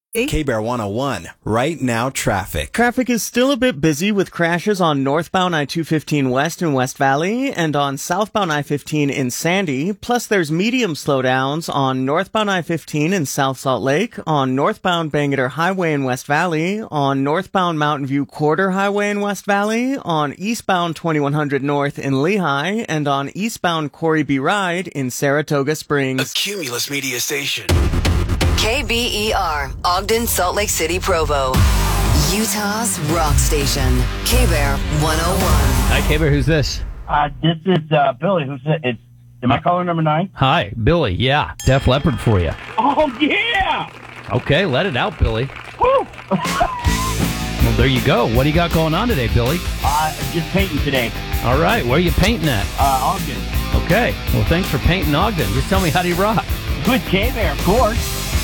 K-Bear 101, right now traffic. Traffic is still a bit busy with crashes on northbound I-215 West in West Valley and on southbound I-15 in Sandy. Plus there's medium slowdowns on northbound I-15 in South Salt Lake, on northbound Bangerter Highway in West Valley, on northbound Mountain View Quarter Highway in West Valley, on eastbound 2100 North in Lehigh, and on eastbound Corey B. Ride in Saratoga Springs. A Cumulus Media Station. KBER, Ogden, Salt Lake City, Provo. Utah's rock station. K-Bear 101. Hi, K-Bear. Who's this? This is Billy. Who's it? Am I caller number 9? Hi, Billy. Yeah, Def Leppard for you. Oh, yeah! Okay, let it out, Billy. Woo! Well, there you go. What do you got going on today, Billy? Just painting today. All right, where are you painting at? Ogden. Okay, well, thanks for painting Ogden. Just tell me how do you rock? Good K-Bear, of course.